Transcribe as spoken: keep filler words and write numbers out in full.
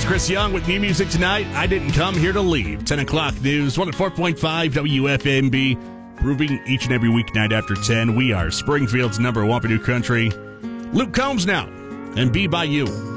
Chris Young with new music tonight. I Didn't Come Here to Leave. ten o'clock news. one oh four point five W F M B. Proving each and every weeknight after ten. We are Springfield's number one for new country. Luke Combs now. And Be By You.